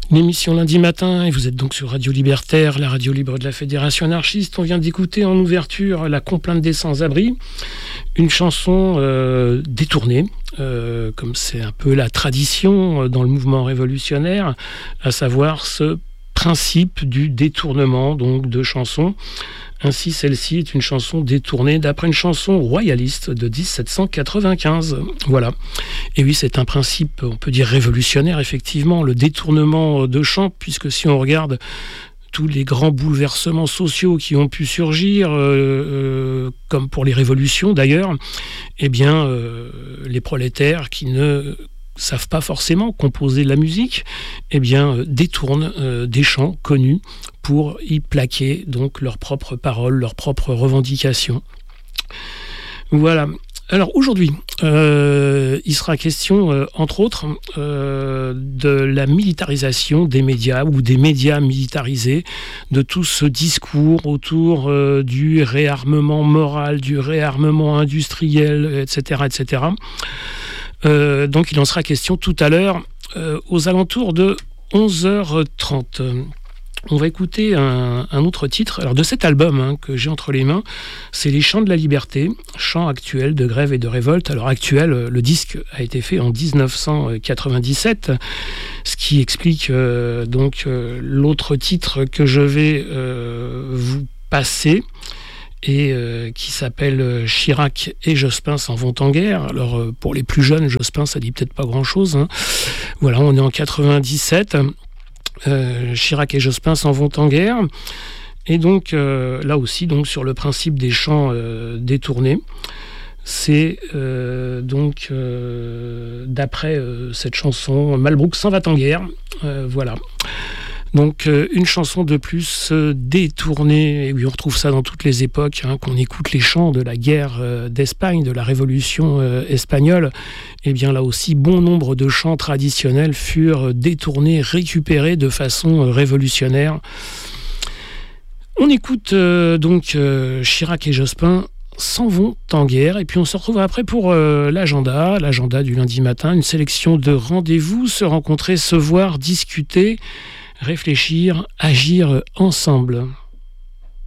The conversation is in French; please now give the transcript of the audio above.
L'émission lundi matin, et vous êtes donc sur Radio Libertaire, la radio libre de la Fédération anarchiste. On vient d'écouter en ouverture La complainte des sans-abri, une chanson détournée, comme c'est un peu la tradition dans le mouvement révolutionnaire, à savoir ce principe du détournement donc de chansons. Ainsi, celle-ci est une chanson détournée d'après une chanson royaliste de 1795. Voilà. Et oui, c'est un principe, on peut dire révolutionnaire, effectivement, le détournement de chants, puisque si on regarde tous les grands bouleversements sociaux qui ont pu surgir, comme pour les révolutions d'ailleurs, eh bien, les prolétaires qui ne savent pas forcément composer la musique, eh bien, détournent des chants connus pour y plaquer donc leurs propres paroles, leurs propres revendications. Voilà. Alors aujourd'hui, il sera question, entre autres, de la militarisation des médias ou des médias militarisés, de tout ce discours autour du réarmement moral, du réarmement industriel, etc., etc. Donc il en sera question tout à l'heure aux alentours de 11h30. On va écouter un autre titre alors de cet album que j'ai entre les mains. C'est Les Chants de la Liberté, chants actuels de grève et de révolte. Alors actuel, le disque a été fait en 1997, ce qui explique donc l'autre titre que je vais vous passer, et qui s'appelle Chirac et Jospin s'en vont en guerre. Alors pour les plus jeunes, Jospin ça dit peut-être pas grand-chose, hein. Voilà, on est en 97, Chirac et Jospin s'en vont en guerre, et donc là aussi donc sur le principe des chants détournés. C'est donc d'après cette chanson Malbrook s'en va en guerre, voilà. Donc une chanson de plus détournée, et oui on retrouve ça dans toutes les époques, qu'on écoute les chants de la guerre d'Espagne, de la révolution espagnole, et bien là aussi bon nombre de chants traditionnels furent détournés, récupérés de façon révolutionnaire. On écoute donc Chirac et Jospin s'en vont en guerre, et puis on se retrouve après pour l'agenda du lundi matin, une sélection de rendez-vous, se rencontrer, se voir, discuter, réfléchir, agir ensemble.